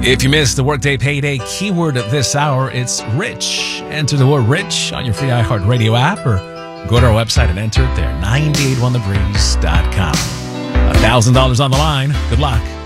If you missed the Workday Payday keyword this hour, it's rich. Enter the word rich on your free iHeartRadio app or go to our website and enter it there, 981thebreeze.com. $1,000 on the line. Good luck.